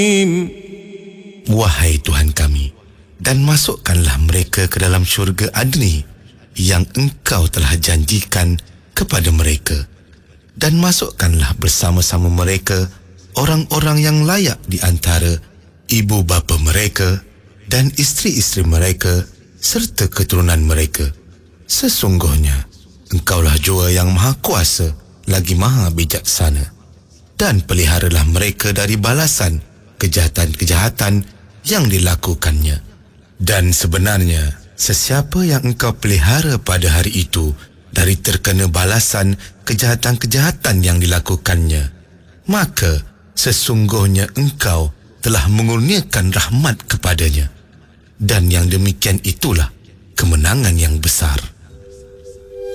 Wahai Tuhan kami, dan masukkanlah mereka ke dalam syurga Adni yang Engkau telah janjikan kepada mereka, dan masukkanlah bersama-sama mereka orang-orang yang layak di antara ibu bapa mereka dan isteri-isteri mereka serta keturunan mereka. Sesungguhnya Engkaulah jua yang maha kuasa lagi maha bijaksana. Dan peliharalah mereka dari balasan kejahatan-kejahatan yang dilakukannya. Dan sebenarnya sesiapa yang Engkau pelihara pada hari itu dari terkena balasan kejahatan-kejahatan yang dilakukannya, maka sesungguhnya Engkau telah mengurniakan rahmat kepadanya. Dan yang demikian itulah kemenangan yang besar.